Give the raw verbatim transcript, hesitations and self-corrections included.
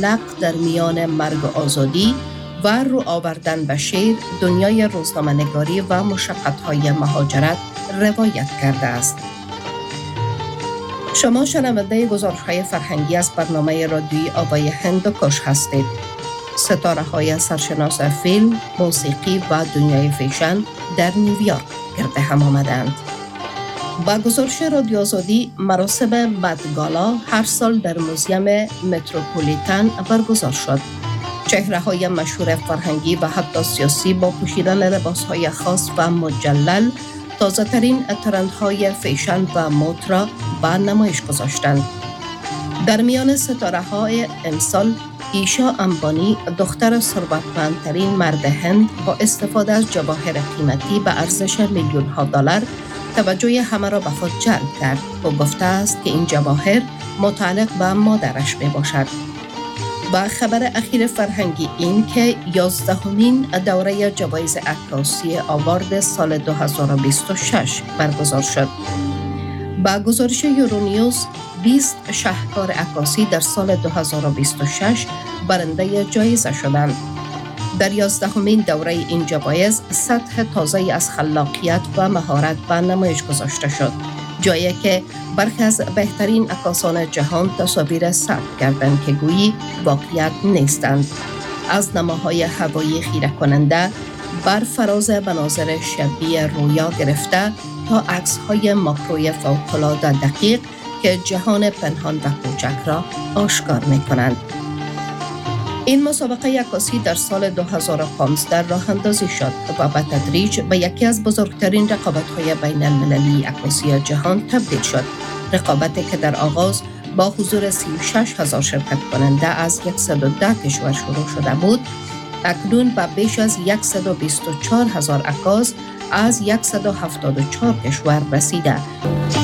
معلق در میان مرگ و آزادی و رو آوردن به شعر، دنیای روزنامه‌نگاری و مشقت‌های مهاجرت روایت کرده است. شما شنونده گزارش‌های فرهنگی از برنامه رادیویی آوای هند و کش هستید. ستاره‌های سرشناس فیلم، موسیقی و دنیای فیشن در نیویورک گرد هم آمدند. با گزارش رادیو آزادی، مراسم مدگالا هر سال در موزیم متروپولیتن برگزار شد. چهره‌های مشهور فرهنگی و حتی سیاسی با پوشیدن لباس‌های خاص و مجلل تازه‌ترین ترندهای فیشن و مد را به نمایش گذاشتند. در میان ستاره‌های امسال، ایشا امبانی، دختر ثروتمندترین مرد هند، با استفاده از جواهر قیمتی به ارزش میلیون‌ها دلار توجه همه را به خود جلب کرد و گفته است که این جواهر متعلق به مادرش می باشد. و خبر اخیر فرهنگی این که یازدهمین دوره جوایز عکاسی آوارد سال دو هزار و بیست و شش برگزار شد. با گزارش یورونیوز، بیست شاهکار عکاسی در سال دو هزار و بیست و شش برنده جایزه شدند. در یازدهمین دوره این جوایز، سطح تازه‌ای از خلاقیت و مهارت به نمایش گذاشته شد، جایی که برخی از بهترین عکاسان جهان تصاویر ثبت کردند که گویی واقعیت نیستند. از نماهای هوایی خیره کننده بر فراز مناظر شبیه رویا گرفته تا عکس‌های ماکروی فوق‌العاده دقیق که جهان پنهان و کوچک را آشکار می‌کنند. این مسابقه عکاسی در سال دو هزار و پانزده راه اندازی شد و به تدریج به یکی از بزرگترین رقابت‌های بین المللی عکاسی جهان تبدیل شد. رقابتی که در آغاز با حضور سی و شش هزار شرکت کننده از صد و ده کشور شروع شده بود، اکنون به بیش از صد و بیست و چهار هزار عکاس از صد و هفتاد و چهار کشور رسیده.